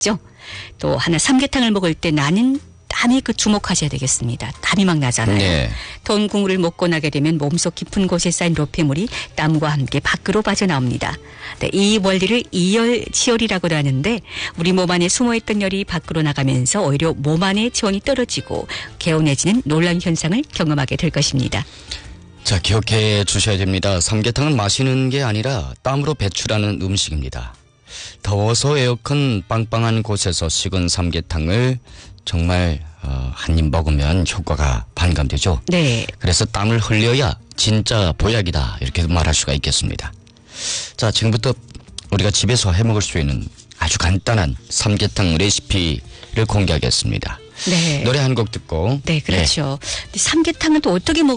또 하나 삼계탕을 먹을 때 나는 땀이 주목하셔야 되겠습니다. 땀이 막 나잖아요. 네. 더운 국물을 먹고 나게 되면 몸속 깊은 곳에 쌓인 노폐물이 땀과 함께 밖으로 빠져나옵니다. 네, 이 원리를 이열치열이라고도 하는데 우리 몸 안에 숨어있던 열이 밖으로 나가면서 오히려 몸 안의 체온이 떨어지고 개운해지는 놀라운 현상을 경험하게 될 것입니다. 자, 기억해 주셔야 됩니다. 삼계탕은 마시는 게 아니라 땀으로 배출하는 음식입니다. 더워서 에어컨 빵빵한 곳에서 식은 삼계탕을 정말 한 입 먹으면 효과가 반감되죠. 네. 그래서 땀을 흘려야 진짜 보약이다 이렇게 말할 수가 있겠습니다. 자, 지금부터 우리가 집에서 해먹을 수 있는 아주 간단한 삼계탕 레시피를 공개하겠습니다. 네. 노래 한 곡 듣고. 네, 그렇죠. 근데 삼계탕은 또 어떻게